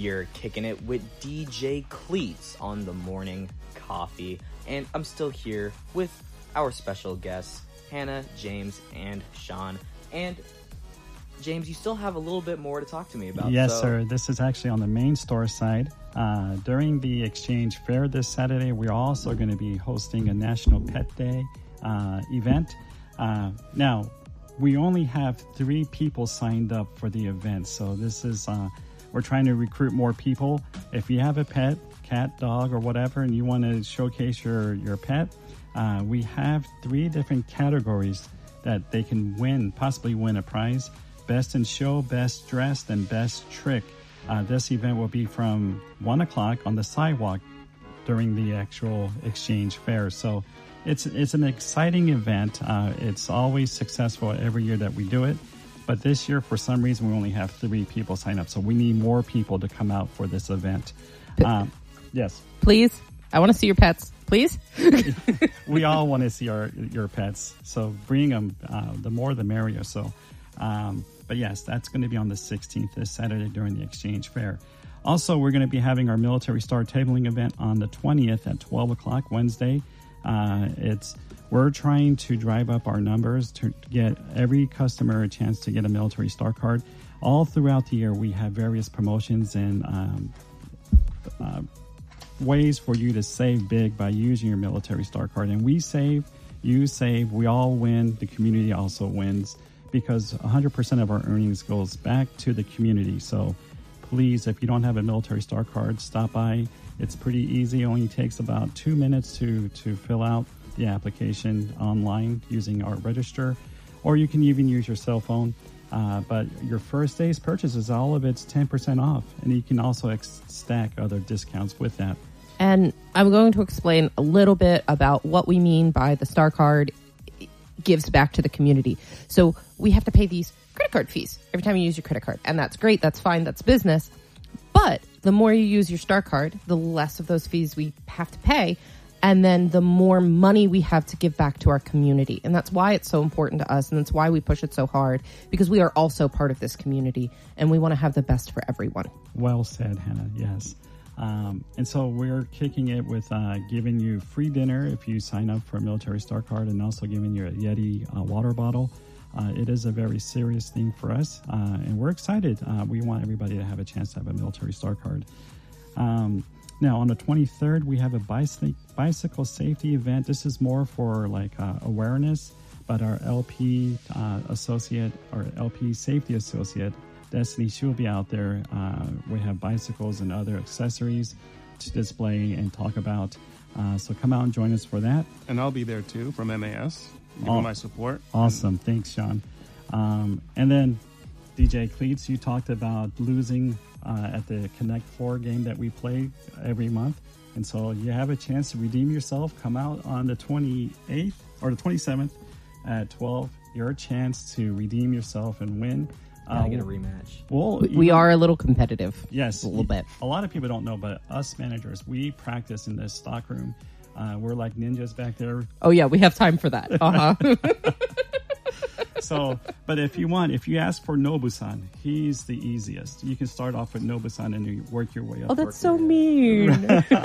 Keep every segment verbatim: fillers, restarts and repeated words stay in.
You're kicking it with D J Cleats on the Morning Coffee. And I'm still here with our special guests, Hannah, James, and Sean. And James, you still have a little bit more to talk to me about. Yes, so. sir. This is actually on the main store side. Uh, during the Exchange Fair this Saturday, we're also going to be hosting a National Pet Day uh, event. Uh, now, we only have three people signed up for the event. So this is, uh, we're trying to recruit more people. If you have a pet, cat, dog, or whatever, and you want to showcase your, your pet, uh, we have three different categories that they can win, possibly win a prize. Best in show, best dressed, and best trick. Uh, this event will be from one o'clock on the sidewalk during the actual Exchange Fair. So it's it's an exciting event. Uh, it's always successful every year that we do it. But this year, for some reason, we only have three people sign up. So we need more people to come out for this event. Um, yes. Please. I want to see your pets. Please. We all want to see our your pets. So bring them. Uh, the more, the merrier. So, um, but yes, that's going to be on the sixteenth, this Saturday during the Exchange Fair. Also, we're going to be having our Military Star tabling event on the twentieth at twelve o'clock Wednesday. Uh, it's we're trying to drive up our numbers to get every customer a chance to get a Military Star card. All throughout the year, we have various promotions and um, uh, ways for you to save big by using your Military Star card. And we save, you save, we all win. The community also wins because one hundred percent of our earnings goes back to the community. So please, if you don't have a Military Star card, stop by. It's pretty easy. It only takes about two minutes to, to fill out the application online using our register, or you can even use your cell phone. Uh, but your first day's purchases, all of it's ten percent off. And you can also ex- stack other discounts with that. And I'm going to explain a little bit about what we mean by the Star Card gives back to the community. So we have to pay these credit card fees every time you use your credit card. And that's great. That's fine. That's business. But the more you use your Star Card, the less of those fees we have to pay. And then the more money we have to give back to our community. And that's why it's so important to us. And that's why we push it so hard, because we are also part of this community and we want to have the best for everyone. Well said, Hannah. Yes. Um, and so we're kicking it with uh, giving you free dinner if you sign up for a Military Star card, and also giving you a Yeti uh, water bottle. Uh, it is a very serious thing for us, uh, and we're excited. Uh, we want everybody to have a chance to have a Military Star card. Um, now, on the twenty-third, we have a bicycle, bicycle safety event. This is more for like uh, awareness, but our L P uh, associate, or L P safety associate, Destiny, she will be out there. Uh, we have bicycles and other accessories to display and talk about. Uh, so come out and join us for that. And I'll be there too from M A S, giving oh, my support. Awesome. Thanks, Sean. Um, and then D J Cleats, you talked about losing uh, at the Connect Four game that we play every month. And so you have a chance to redeem yourself. Come out on the twenty-eighth or the twenty-seventh at twelve. Your chance to redeem yourself and win. I get a rematch. Well, we know, are a little competitive. Yes. A little bit. A lot of people don't know, but us managers, we practice in this stock room. Uh, we're like ninjas back there. Oh, yeah. We have time for that. Uh-huh. So, but if you want, if you ask for Nobu-san, he's the easiest. You can start off with Nobu-san and you work your way up. Oh, that's so mean.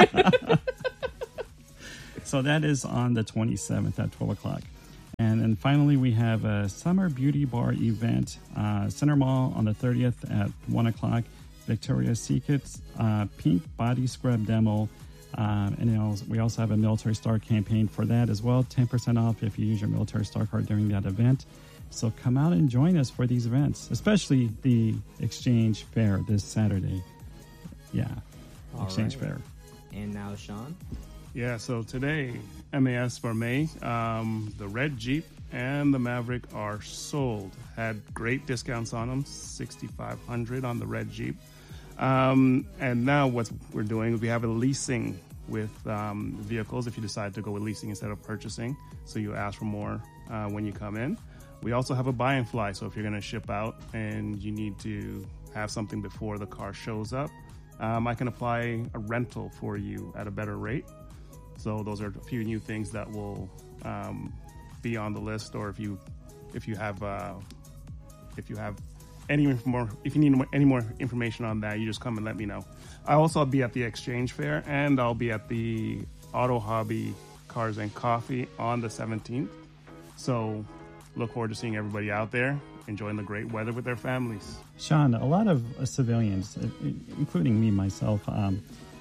So that is on the twenty-seventh at twelve o'clock. And then finally, we have a Summer Beauty Bar event, uh, Center Mall on the thirtieth at one o'clock. Victoria's Secret's uh, Pink Body Scrub Demo. Uh, and you know, we also have a Military Star campaign for that as well. ten percent off if you use your Military Star card during that event. So come out and join us for these events, especially the Exchange Fair this Saturday. Yeah, All Exchange right. Fair. And now, Sean? Yeah, so today, M A S for May, um, the red Jeep and the Maverick are sold. Had great discounts on them, sixty-five hundred dollars on the red Jeep. Um, and now what we're doing is we have a leasing with um, vehicles if you decide to go with leasing instead of purchasing. So you ask for more uh, when you come in. We also have a buy and fly. So if you're going to ship out and you need to have something before the car shows up, um, I can apply a rental for you at a better rate. So those are a few new things that will um, be on the list. Or if you if you have uh, if you have any more, if you need any more information on that, you just come and let me know. I'll also be at the Exchange Fair, and I'll be at the Auto Hobby Cars and Coffee on the seventeenth. So look forward to seeing everybody out there enjoying the great weather with their families. Sean, a lot of uh, civilians, uh, including me myself, um,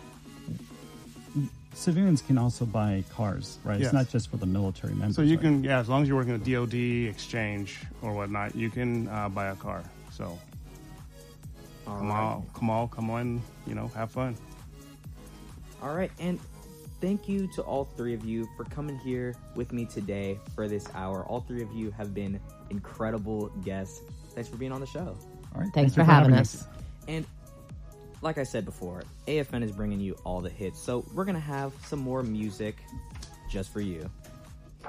civilians can also buy cars, right? Yes. It's not just for the military members. So you right? can, yeah, as long as you're working with D O D, Exchange, or whatnot, you can uh, buy a car. So All come right. on, come on, come on, you know, have fun. All right, and thank you to all three of you for coming here with me today for this hour. All three of you have been incredible guests. Thanks for being on the show. All right. Thanks Thank you for having us. us. And like I said before, A F N is bringing you all the hits, so we're going to have some more music just for you.